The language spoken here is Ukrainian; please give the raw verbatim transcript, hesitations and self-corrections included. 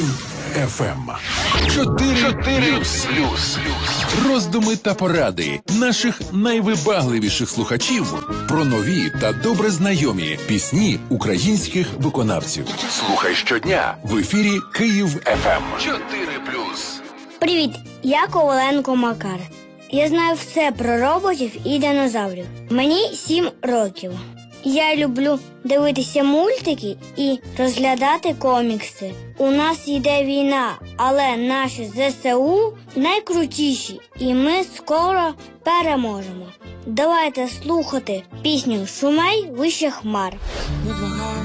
Київ еф ем. Чотири плюс. Роздуми та поради наших найвибагливіших слухачів про нові та добре знайомі пісні українських виконавців. Слухай щодня в ефірі Київ еф ем. чотири плюс. Привіт, я Коваленко Макар. Я знаю все про роботів і динозаврів. Мені сім років. Я люблю дивитися мультики і розглядати комікси. У нас йде війна, але наші зе ес у найкрутіші, і ми скоро переможемо. Давайте слухати пісню «Шумей вище хмар».